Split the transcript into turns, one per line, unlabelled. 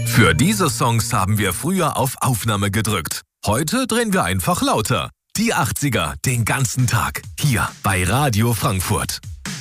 Für diese Songs haben wir früher auf Aufnahme gedrückt. Heute drehen wir einfach lauter. Die 80er, den ganzen Tag. Hier bei Radio Frankfurt.